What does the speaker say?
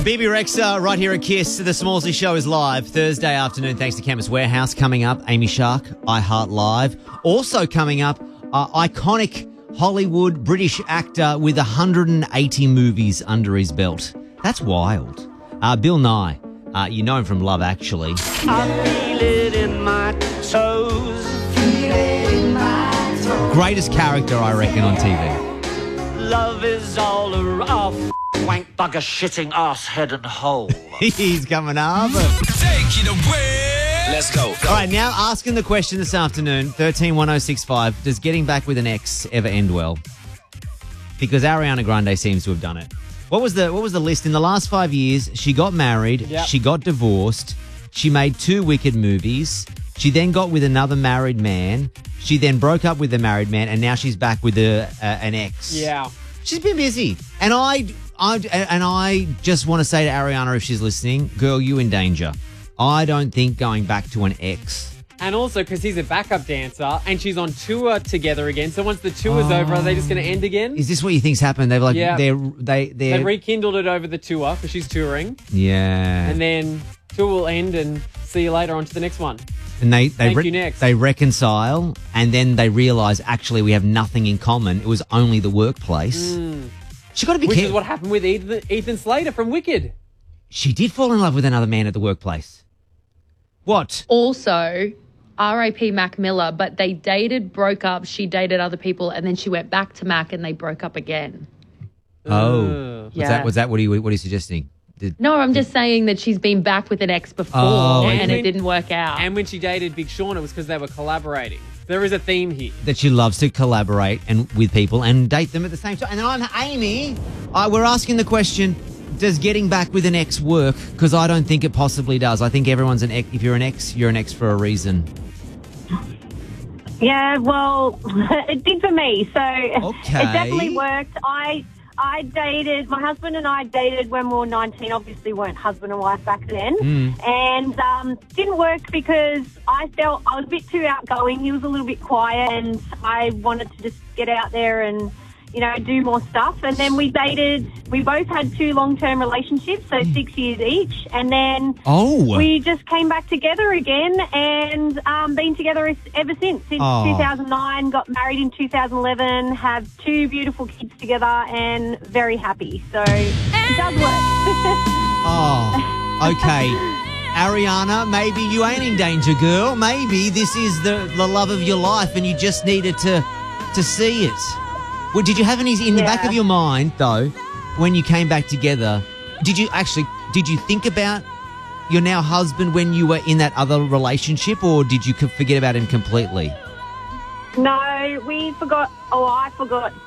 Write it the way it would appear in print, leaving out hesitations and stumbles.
BB Rexa right here at KISS. The Smallsy Show is live Thursday afternoon thanks to Chemist Warehouse. Coming up, Amy Shark, I Heart Live. Also coming up, iconic Hollywood British actor with 180 movies under his belt. That's wild. Bill Nye, you know him from Love Actually. I feel it in my toes. Greatest character, I reckon, on TV. Love is all around. Wank bugger shitting ass head and hole. He's coming up. Take it away. Let's go. All right, now asking the question this afternoon, 131065, does getting back with an ex ever end well? Because Ariana Grande seems to have done it. What was the list? In the last 5 years, she got married, she got divorced, she made 2 Wicked movies, she then got with another married man, she then broke up with the married man, and now she's back with an ex. Yeah. She's been busy. And I just want to say to Ariana, if she's listening, girl, you in danger. I don't think going back to an ex. And also because he's a backup dancer and she's on tour together again. So once the tour's over, are they just going to end again? Is this what you think's happened? They've They rekindled it over the tour because she's touring. Yeah. And then tour will end and see you later on to the next one. And next. They reconcile and then they realise, actually, we have nothing in common. It was only the workplace. She got to be Which careful. is what happened with Ethan Slater from Wicked. She did fall in love with another man at the workplace. What? Also, R.I.P. Mac Miller, but they dated, broke up, she dated other people, and then she went back to Mac and they broke up again. Oh. Yeah. Was that what are you suggesting? No, I'm just saying that she's been back with an ex before and it didn't work out. And when she dated Big Sean, it was because they were collaborating. There is a theme here. That she loves to collaborate and with people and date them at the same time. And then I'm Amy. We're asking the question, does getting back with an ex work? Because I don't think it possibly does. I think everyone's an ex. If you're an ex, you're an ex for a reason. Yeah, well, it did for me. So Okay. it definitely worked. I dated, my husband and I dated when we were 19, obviously weren't husband and wife back then. And didn't work because I felt I was a bit too outgoing. He was a little bit quiet and I wanted to just get out there and, you know, do more stuff. And then we dated, we both had 2 long-term relationships, so 6 years each. And then we just came back together again and been together ever since 2009, got married in 2011, have 2 beautiful kids together and very happy. So it does work. Okay. Ariana, maybe you ain't in danger, girl. Maybe this is the love of your life and you just needed to see it. Well, did you have any in the back of your mind, though, when you came back together, did you think about your now husband when you were in that other relationship, or did you forget about him completely? No, we forgot. I forgot